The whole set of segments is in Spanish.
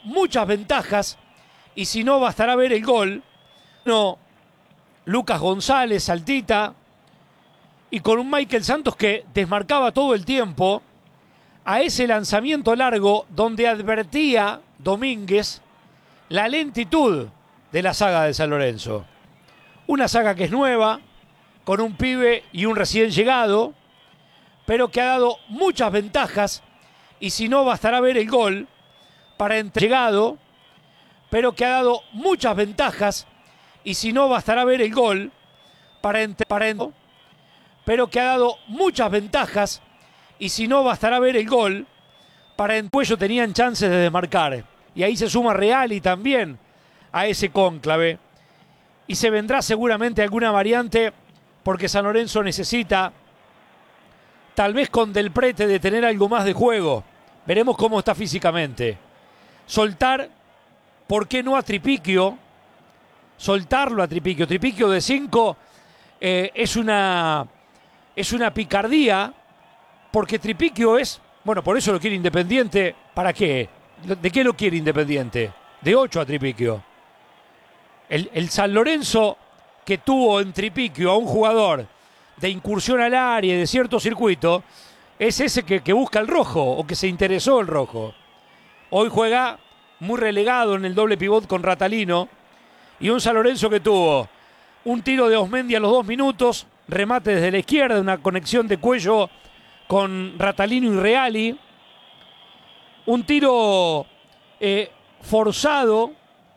muchas ventajas y si no bastará ver el gol. No, Lucas González, Saltita, y con un Michael Santos que desmarcaba todo el tiempo a ese lanzamiento largo donde advertía Domínguez la lentitud de la saga de San Lorenzo. Una saga que es nueva, con un pibe y un recién llegado, pero que ha dado muchas ventajas y si no bastará ver el gol para llegado, pero que ha dado muchas ventajas y si no bastará ver el gol pero que ha dado muchas ventajas y si no bastará ver el gol para en Cuello tenían chances de desmarcar y ahí se suma Reali también a ese cónclave y se vendrá seguramente alguna variante porque San Lorenzo necesita tal vez con Del Prete de tener algo más de juego. Veremos cómo está físicamente. Soltar, ¿por qué no a Tripiquio? Soltarlo a Tripiquio. Tripiquio de 5 es una picardía, porque Tripiquio es, bueno, por eso lo quiere Independiente. ¿Para qué? ¿De qué lo quiere Independiente? De 8 a Tripiquio. El San Lorenzo que tuvo en Tripiquio a un jugador de incursión al área y de cierto circuito, es ese que busca el rojo o que se interesó el rojo. Hoy juega muy relegado en el doble pivot con Ratalino y un San Lorenzo que tuvo un tiro de Osmendi a los 2 minutos, remate desde la izquierda, una conexión de Cuello con Ratalino y Reali, un tiro forzado,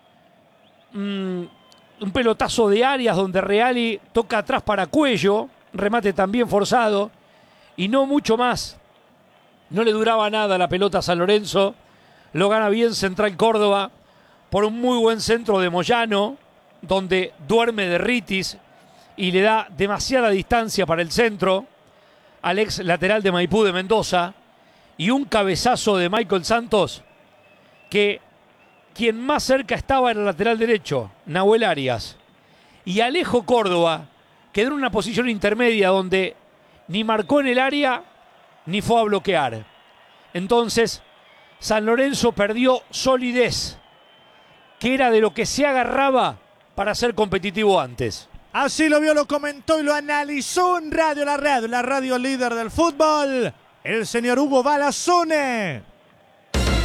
un pelotazo de Arias donde Reali toca atrás para Cuello, remate también forzado y no mucho más. No le duraba nada la pelota a San Lorenzo. Lo gana bien Central Córdoba por un muy buen centro de Moyano, donde duerme Derritis y le da demasiada distancia para el centro al ex lateral de Maipú de Mendoza. Y un cabezazo de Michael Santos que quien más cerca estaba era el lateral derecho, Nahuel Arias. Y Alejo Córdoba quedó en una posición intermedia donde ni marcó en el área ni fue a bloquear. Entonces, San Lorenzo perdió solidez, que era de lo que se agarraba para ser competitivo antes. Así lo vio, lo comentó y lo analizó en Radio La Red, la radio líder del fútbol, el señor Hugo Balazzone.